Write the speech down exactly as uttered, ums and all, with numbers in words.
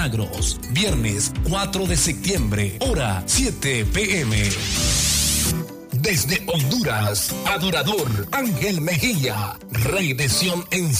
Agros, viernes cuatro de septiembre, hora siete p m Desde Honduras, adorador Ángel Mejía, Rey de Sion en